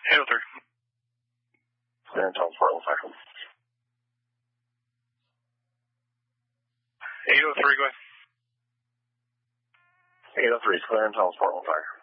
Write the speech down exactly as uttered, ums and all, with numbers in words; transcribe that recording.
eight oh three. Clear and tell Portland Fire. eight oh three, go ahead. eight oh three, clear and tell Portland Fire.